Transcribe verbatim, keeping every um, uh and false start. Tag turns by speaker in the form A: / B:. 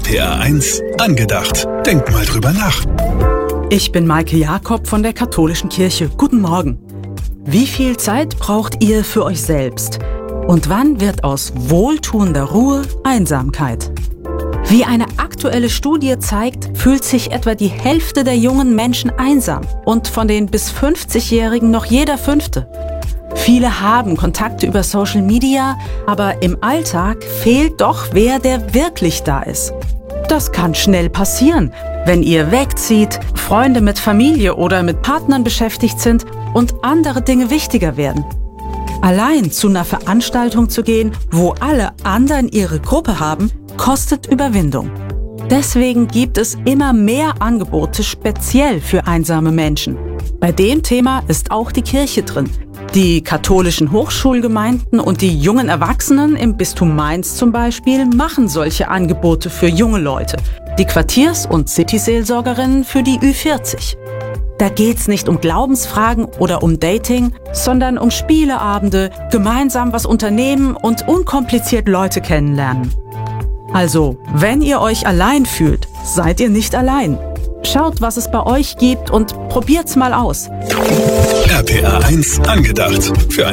A: P R eins angedacht. Denkt mal drüber nach.
B: Ich bin Maike Jakob von der Katholischen Kirche. Guten Morgen. Wie viel Zeit braucht ihr für euch selbst? Und wann wird aus wohltuender Ruhe Einsamkeit? Wie eine aktuelle Studie zeigt, fühlt sich etwa die Hälfte der jungen Menschen einsam und von den bis fünfzigjährigen noch jeder Fünfte. Viele haben Kontakte über Social Media, aber im Alltag fehlt doch wer, der wirklich da ist. Das kann schnell passieren, wenn ihr wegzieht, Freunde mit Familie oder mit Partnern beschäftigt sind und andere Dinge wichtiger werden. Allein zu einer Veranstaltung zu gehen, wo alle anderen ihre Gruppe haben, kostet Überwindung. Deswegen gibt es immer mehr Angebote speziell für einsame Menschen. Bei dem Thema ist auch die Kirche drin. Die katholischen Hochschulgemeinden und die jungen Erwachsenen im Bistum Mainz zum Beispiel machen solche Angebote für junge Leute. Die Quartiers- und City-Seelsorgerinnen für die Ü vierzig. Da geht's nicht um Glaubensfragen oder um Dating, sondern um Spieleabende, gemeinsam was unternehmen und unkompliziert Leute kennenlernen. Also, wenn ihr euch allein fühlt, seid ihr nicht allein. Schaut, was es bei euch gibt und probiert's mal aus.
A: R P R eins angedacht. Für